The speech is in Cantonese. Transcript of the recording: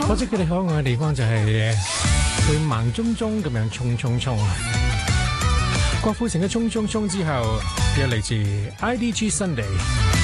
可惜佢哋可愛嘅地方就係會盲中中咁樣衝衝衝。郭富城嘅衝衝衝之後，又嚟自 IDG Sunday。